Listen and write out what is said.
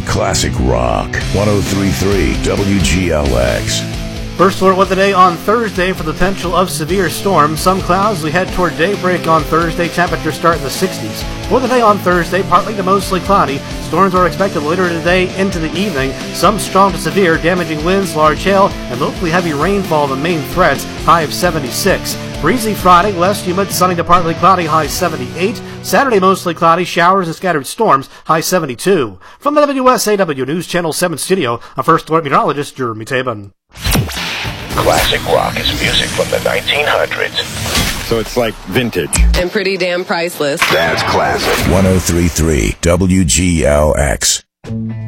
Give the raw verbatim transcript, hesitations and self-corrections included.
Classic Rock, one oh three point three W G L X. First alert with the day on Thursday for the potential of severe storms. Some clouds as we head toward daybreak on Thursday. Temperatures start in the sixties. For the day on Thursday, partly to mostly cloudy. Storms are expected later today into the evening. Some strong to severe, damaging winds, large hail, and locally heavy rainfall the main threats. High of seventy-six. Breezy Friday, less humid, sunny to partly cloudy, high seventy-eight. Saturday, mostly cloudy, showers and scattered storms, high seventy-two. From the W S A W News Channel seven studio, I'm First Alert meteorologist Jeremy Tabin. Classic rock is music from the nineteen hundreds. So it's like vintage. And pretty damn priceless. That's classic. one oh three point three W G L X.